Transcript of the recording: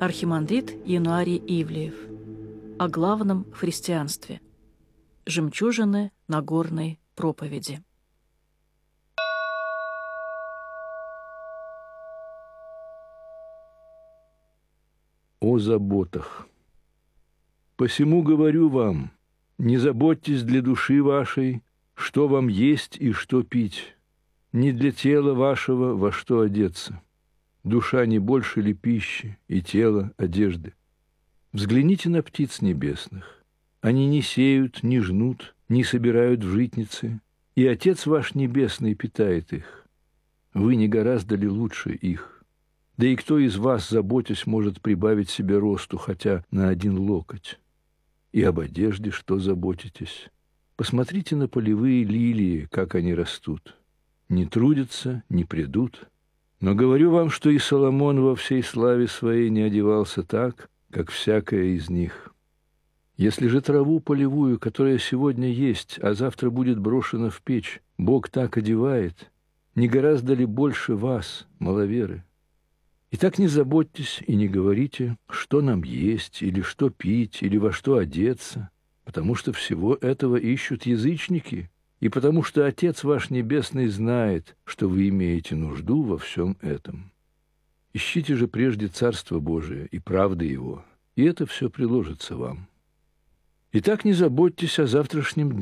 Архимандрит Януарий Ивлеев. О главном в христианстве. Жемчужины Нагорной проповеди. О заботах. Посему говорю вам, не заботьтесь для души вашей, что вам есть и что пить, не для тела вашего, во что одеться. Душа не больше ли пищи, и тело одежды? Взгляните на птиц небесных. Они не сеют, не жнут, не собирают в житницы, и Отец ваш Небесный питает их. Вы не гораздо ли лучше их? Да и кто из вас, заботясь, может прибавить себе росту хотя на 1 локоть? И об одежде что заботитесь? Посмотрите на полевые лилии, как они растут. Не трудятся, не прядут. Но говорю вам, что и Соломон во всей славе своей не одевался так, как всякая из них. Если же траву полевую, которая сегодня есть, а завтра будет брошена в печь, Бог так одевает, не гораздо ли больше вас, маловеры? Итак, не заботьтесь и не говорите, что нам есть, или что пить, или во что одеться, потому что всего этого ищут язычники, и потому что Отец ваш Небесный знает, что вы имеете нужду во всем этом. Ищите же прежде Царство Божие и правды Его, и это все приложится вам. Итак, не заботьтесь о завтрашнем дне,